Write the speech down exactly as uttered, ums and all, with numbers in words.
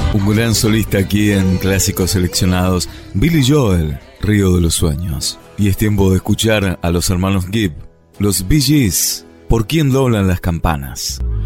Un gran solista aquí en Clásicos Seleccionados, Billy Joel, Río de los Sueños. Y es tiempo de escuchar a los hermanos Gibb, los Bee Gees, ¿Por quién doblan las campanas?